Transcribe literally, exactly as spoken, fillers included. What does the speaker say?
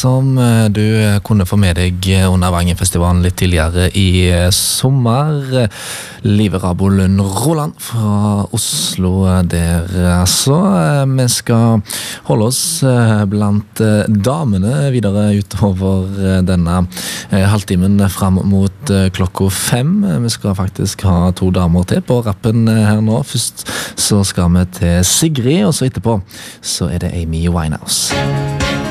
som du kunne få med deg under Vangenfestivalen litt tidligere i sommer. Live Rabo Lund Roland fra Oslo der, altså. Vi skal holde oss blant damene videre utover denne halvtimen fram mot klokka fem. Vi skal faktisk ha to damer til på rappen her nå. Først så skal vi til Sigrid, og så etterpå så er det Amy Winehouse.